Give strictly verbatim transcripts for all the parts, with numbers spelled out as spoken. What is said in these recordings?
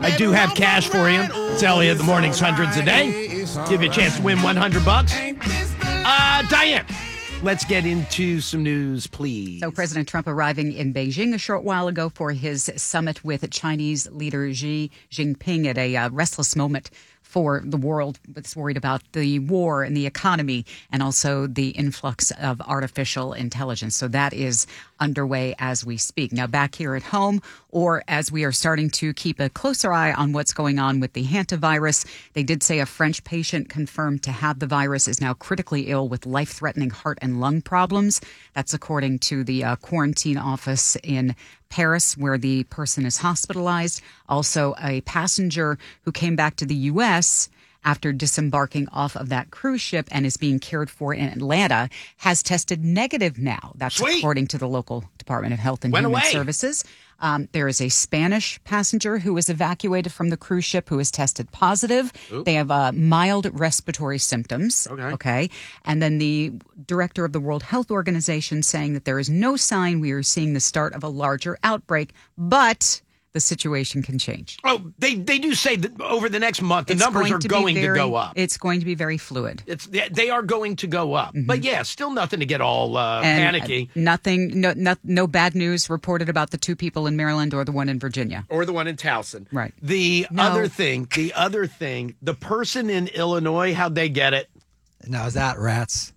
I do have cash for you. It's Elliot, the morning's hundreds a day. Give you a chance to win one hundred bucks. Uh, Diane, let's get into some news, please. So President Trump arriving in Beijing a short while ago for his summit with Chinese leader Xi Jinping at a uh, restless moment for the world that's worried about the war and the economy and also the influx of artificial intelligence. So that is underway as we speak. Now, back here at home, or as we are starting to keep a closer eye on what's going on with the hantavirus, they did say a French patient confirmed to have the virus is now critically ill with life-threatening heart and lung problems. That's according to the uh, quarantine office in Paris, where the person is hospitalized. Also, a passenger who came back to the U S after disembarking off of that cruise ship and is being cared for in Atlanta has tested negative now. That's Sweet. According to the local Department of Health and Went Human away. Services. Um, there is a Spanish passenger who was evacuated from the cruise ship who has tested positive. Ooh. They have uh, mild respiratory symptoms. Okay. Okay. And then the director of the World Health Organization saying that there is no sign we are seeing the start of a larger outbreak, but the situation can change. Oh, they, they do say that over the next month, the It's numbers going are to be going very- to go up. It's going to be very fluid. It's They are going to go up. But yeah, still nothing to get all uh, And panicky. nothing, no, no, no bad news reported about the two people in Maryland or the one in Virginia. Or the one in Towson. Right. The No. other thing, the other thing, the person in Illinois, how'd they get it? Now, is that rats?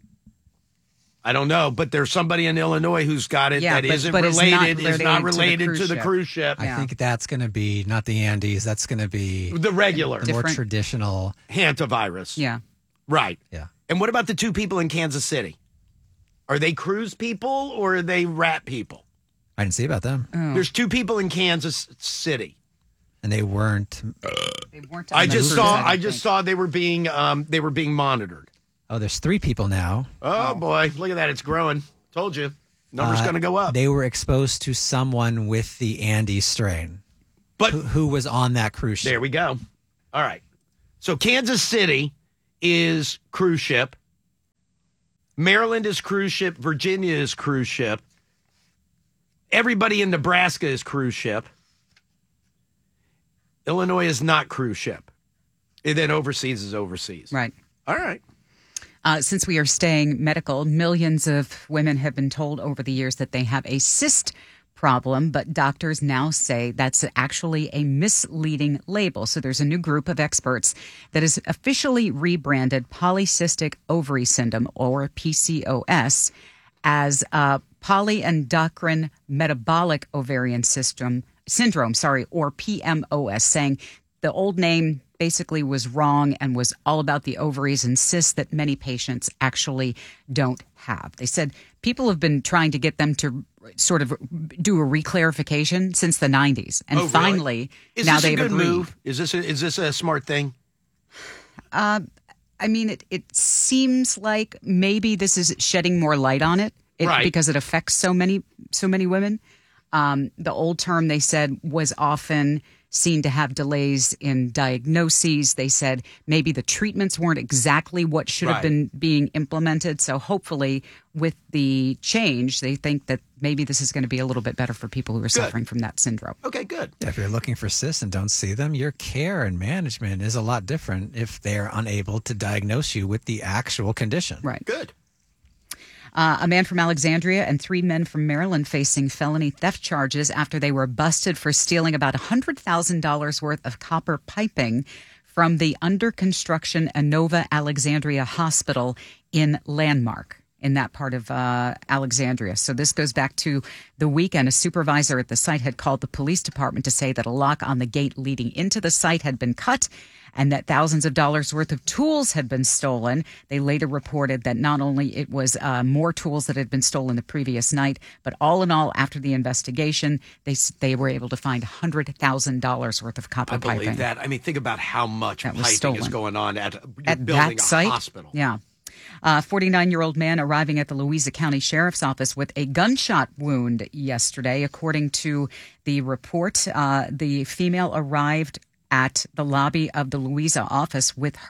I don't know, but there's somebody in Illinois who's got it Yeah, that but- isn't but it's not related, is not related related to the to the cruise cruise ship. Yeah. I think that's going to be not the Andes. That's going to be The regular the more Different. traditional. hantavirus. Yeah. Right. Yeah. And what about the two people in Kansas City? Are they cruise people or are they rat people? I didn't see about them. Oh. There's two people in Kansas City. And they weren't. They weren't on I the just cruise, saw don't I just think. saw they were being um they were being monitored. Oh, there's three people now. Oh, boy, look at that, it's growing. Told you. Number's Uh, going to go up. They were exposed to someone with the Andes strain But who, who was on that cruise ship. there we go. All right. So Kansas City is cruise ship. Maryland is cruise ship. Virginia is cruise ship. Everybody in Nebraska is cruise ship. Illinois is not cruise ship. And then overseas is overseas. Right. All right. Uh, since we are staying medical, millions of women have been told over the years that they have a cyst problem, but doctors now say that's actually a misleading label. So there's a new group of experts that is officially rebranded polycystic ovary syndrome, or P C O S, as uh, polyendocrine metabolic ovarian system syndrome, sorry, or P M O S, saying the old name basically was wrong and was all about the ovaries and cysts that many patients actually don't have. They said people have been trying to get them to sort of do a reclarification since the nineties. And Oh, really? finally, Is now this a they've good agreed. move? Is this a, is this a smart thing? Uh, I mean, it, it seems like maybe this is shedding more light on it, it Right. because it affects so many, so many women. Um, the old term, they said, was often seen to have delays in diagnoses. They said maybe the treatments weren't exactly what should Right. have been being implemented. So hopefully with the change, they think that maybe this is going to be a little bit better for people who are suffering from that syndrome. Okay, good. If you're looking for cysts and don't see them, your care and management is a lot different if they're unable to diagnose you with the actual condition. Right. Good. Uh, a man from Alexandria and three men from Maryland facing felony theft charges after they were busted for stealing about one hundred thousand dollars worth of copper piping from the under construction Inova Alexandria Hospital in Landmark, in that part of uh, Alexandria. So this goes back to the weekend. A supervisor at the site had called the police department to say that a lock on the gate leading into the site had been cut and that thousands of dollars worth of tools had been stolen. They later reported that not only it was uh, more tools that had been stolen the previous night, but all in all, after the investigation, they they were able to find one hundred thousand dollars worth of copper I believe piping. that. I mean, think about how much That was piping is stolen. going on at, you're At building that a site? hospital. Yeah. A forty-nine-year-old man arriving at the Louisa County Sheriff's Office with a gunshot wound yesterday. According to the report, uh, the female arrived at the lobby of the Louisa office with her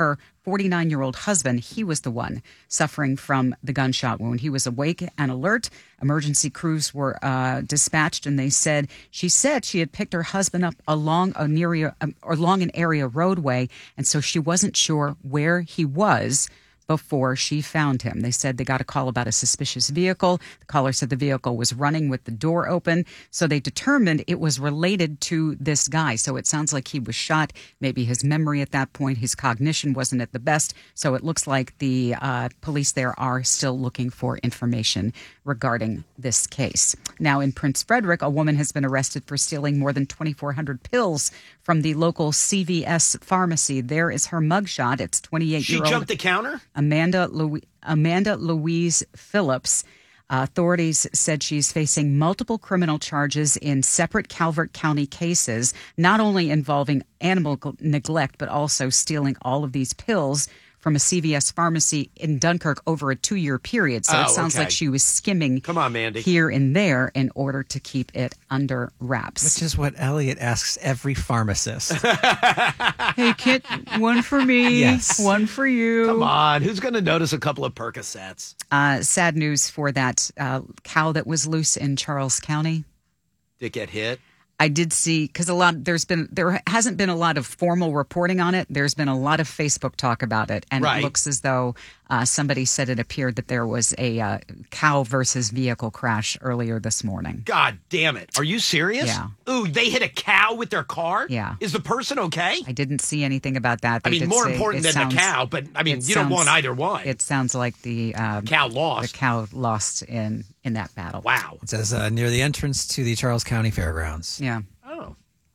forty-nine-year-old husband, he was the one suffering from the gunshot wound. He was awake and alert. Emergency crews were uh, dispatched, and they said she said she had picked her husband up along a near, um, along an area roadway, and so she wasn't sure where he was before she found him. They said they got a call about a suspicious vehicle. The caller said the vehicle was running with the door open. So they determined it was related to this guy. So it sounds like he was shot. Maybe his memory at that point, his cognition wasn't at the best. So it looks like the uh, police there are still looking for information regarding this case. Now in Prince Frederick, a woman has been arrested for stealing more than twenty-four hundred pills from the local C V S pharmacy. There is her mugshot. It's twenty-eight-year-old. She jumped the counter? Amanda Louise, Amanda Louise Phillips. Uh, authorities said she's facing multiple criminal charges in separate Calvert County cases, not only involving animal neglect, but also stealing all of these pills from a C V S pharmacy in Dunkirk over a two-year period. So oh, it sounds okay. like she was skimming Come on, Mandy. here and there in order to keep it under wraps. Which is what Elliot asks every pharmacist. Hey, Kit, one for me, Yes. one for you. Come on. Who's going to notice a couple of Percocets? Uh, sad news for that uh, cow that was loose in Charles County. Did it get hit? I did see, because a lot there's been there hasn't been a lot of formal reporting on it. There's been a lot of Facebook talk about it, and Right. it looks as though uh, somebody said it appeared that there was a uh, cow versus vehicle crash earlier this morning. God damn it. Are you serious? Yeah. Ooh, they hit a cow with their car? Yeah. Is the person okay? I didn't see anything about that. I They mean, did more say important it than sounds- the cow, but I mean, it you don't sounds- want either one. It sounds like the uh, cow the lost. cow lost in in that battle. Wow. It says uh, near the entrance to the Charles County Fairgrounds. Yeah. Oh.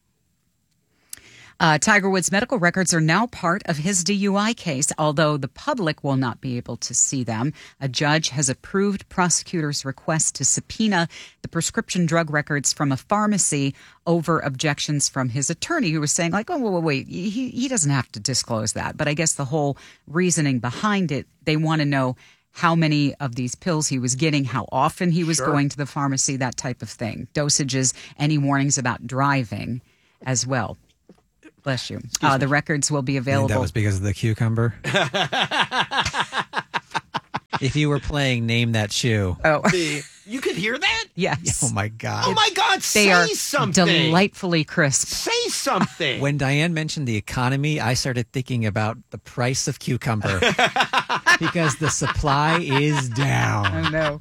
Uh, Tiger Woods' medical records are now part of his D U I case, although the public will not be able to see them. A judge has approved prosecutors' request to subpoena the prescription drug records from a pharmacy over objections from his attorney, who was saying, like, oh, wait, wait, wait, he, he doesn't have to disclose that. But I guess the whole reasoning behind it, they want to know how many of these pills he was getting, how often he was Sure. going to the pharmacy, that type of thing. Dosages, any warnings about driving as well. Bless you. Uh, the records will be I think available. that was because of the cucumber. If you were playing Name That Shoe. Oh, The, you could hear that? yes. Oh, my God. Oh, my God. They Say are something. delightfully crisp. Say something. When Diane mentioned the economy, I started thinking about the price of cucumber because the supply is down. Oh, no.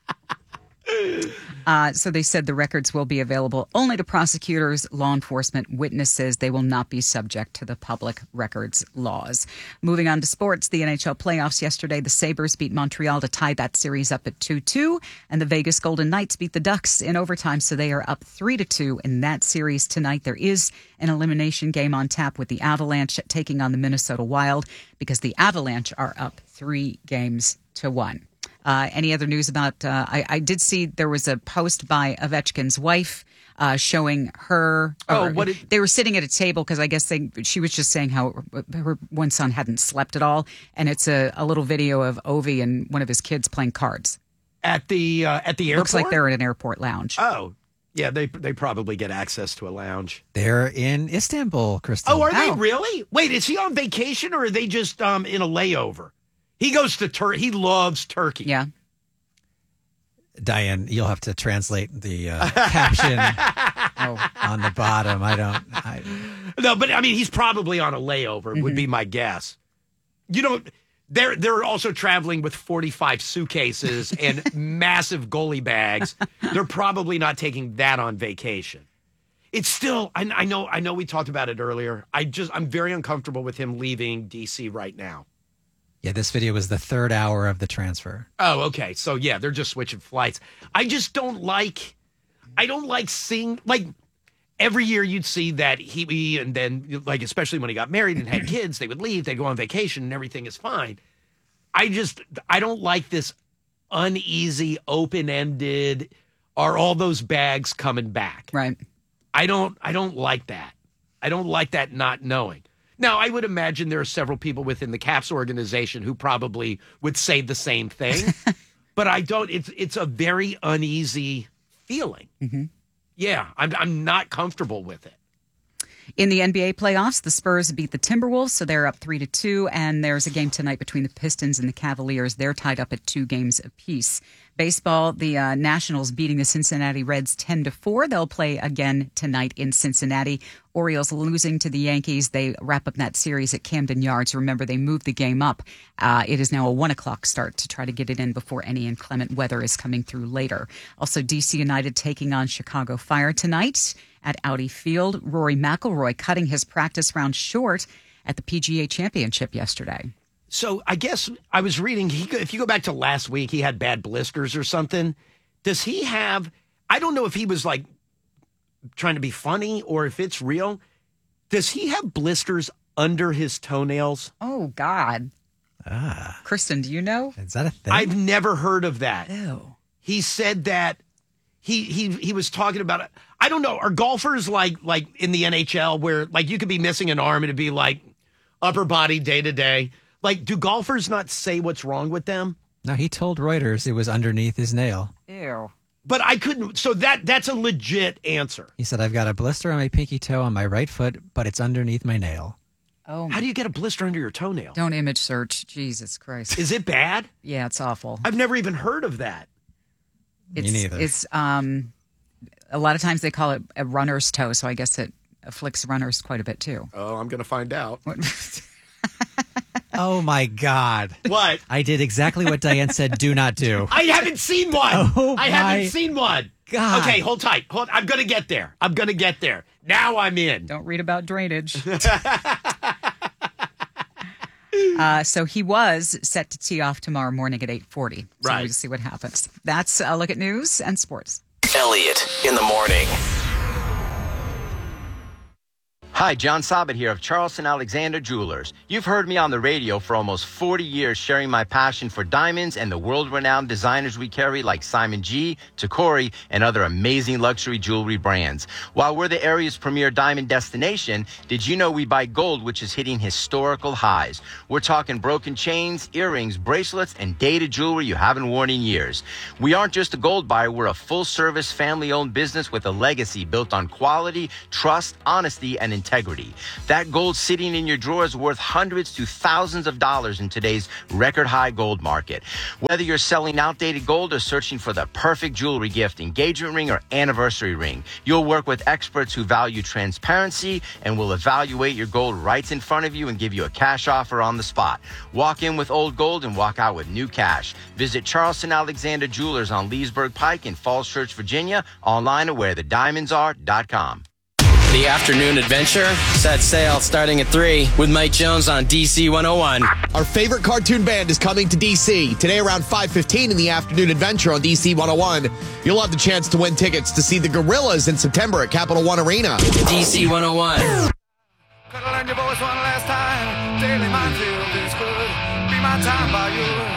Uh, so they said the records will be available only to prosecutors, law enforcement, witnesses. They will not be subject to the public records laws. Moving on to sports, the N H L playoffs yesterday. The Sabres beat Montreal to tie that series up at two two, and the Vegas Golden Knights beat the Ducks in overtime, so they are up three to two in that series tonight. There is an elimination game on tap with the Avalanche taking on the Minnesota Wild because the Avalanche are up three games to one. Uh, any other news about? Uh, I, I did see there was a post by Ovechkin's wife uh, showing her. Oh, or what did- they were sitting at a table because I guess they, she was just saying how her, her one son hadn't slept at all, and it's a, a little video of Ovi and one of his kids playing cards. At the uh, at the airport? Looks like they're at an airport lounge. Oh, yeah, they they probably get access to a lounge. They're in Istanbul, Crystal. Oh, are they Oh. really? Wait, is he on vacation or are they just um, in a layover? He goes to Turkey. He loves Turkey. Yeah. Diane, you'll have to translate the uh, caption Oh. on the bottom. I don't. I, No, but I mean, he's probably on a layover, would Mm-hmm. be my guess. You know, they're they're also traveling with forty-five suitcases and massive goalie bags. They're probably not taking that on vacation. It's still, I, I know, I know. We talked about it earlier. I just, I'm very uncomfortable with him leaving D C right now. yeah, this video was the third hour of the transfer. Oh, okay. So yeah, they're just switching flights. I just don't like, I don't like seeing, like, every year you'd see that he, and then, like, especially when he got married and had kids, they would leave, they go on vacation and everything is fine. I just, I don't like this uneasy, open-ended, are all those bags coming back? Right. I don't, I don't like that. I don't like that not knowing. Now, I would imagine there are several people within the Caps organization who probably would say the same thing, but I don't. It's it's a very uneasy feeling. Mm-hmm. Yeah, I'm I'm not comfortable with it. In the N B A playoffs, the Spurs beat the Timberwolves, so they're up three to two. And there's a game tonight between the Pistons and the Cavaliers. They're tied up at two games apiece. Baseball, the uh, Nationals beating the Cincinnati Reds ten to four. They'll play again tonight in Cincinnati. Orioles losing to the Yankees. They wrap up that series at Camden Yards. Remember, they moved the game up. Uh, it is now a one o'clock start to try to get it in before any inclement weather is coming through later. Also, D C United taking on Chicago Fire tonight at Audi Field. Rory McIlroy cutting his practice round short at the P G A Championship yesterday. So I guess I was reading, he, if you go back to last week, he had bad blisters or something. Does he have, I don't know if he was like trying to be funny or if it's real. Does he have blisters under his toenails? Oh, God. Ah. Kristen, do you know? Is that a thing? I've never heard of that. Ew. He said that he he he was talking about it. I don't know. Are golfers like like in the N H L where like you could be missing an arm and it'd be like upper body day to day? Like, do golfers not say what's wrong with them? No, he told Reuters it was underneath his nail. Ew. But I couldn't. So that that's a legit answer. He said, I've got a blister on my pinky toe on my right foot, but it's underneath my nail. Oh, How do you get a blister under your toenail? don't image search. Jesus Christ. Is it bad? Yeah, it's awful. I've never even heard of that. It's, Me neither. It's um, a lot of times they call it a runner's toe, so I guess it afflicts runners quite a bit too. Oh, I'm going to find out. Oh, my God. What? I did exactly what Diane said do not do. I haven't seen one. Oh, I my haven't seen one. God. Okay, hold tight. Hold. I'm going to get there. I'm going to get there. Now I'm in. Don't read about drainage. uh, so he was set to tee off tomorrow morning at eight forty. So Right. we'll see what happens. That's a look at news and sports. Elliot in the morning. Hi, John Sabat here of Charleston Alexander Jewelers. You've heard me on the radio for almost forty years sharing my passion for diamonds and the world-renowned designers we carry like Simon G, Tacori, and other amazing luxury jewelry brands. While we're the area's premier diamond destination, did you know we buy gold which is hitting historical highs? We're talking broken chains, earrings, bracelets, and dated jewelry you haven't worn in years. We aren't just a gold buyer, we're a full-service, family-owned business with a legacy built on quality, trust, honesty, and integrity. Integrity. That gold sitting in your drawer is worth hundreds to thousands of dollars in today's record high gold market. Whether you're selling outdated gold or searching for the perfect jewelry gift, engagement ring, or anniversary ring, you'll work with experts who value transparency and will evaluate your gold right in front of you and give you a cash offer on the spot. Walk in with old gold and walk out with new cash. Visit Charleston Alexander Jewelers on Leesburg Pike in Falls Church, Virginia, online at where the diamonds are dot com. The afternoon adventure set sail starting at three with Mike Jones on D C one oh one. Our favorite cartoon band is coming to D C today around five fifteen in the afternoon adventure on D C one oh one. You'll have the chance to win tickets to see the Gorillas in September at Capital One Arena. D C one oh one. Cuddle on your voice one last time. Daily minefield is good. Be my time by you.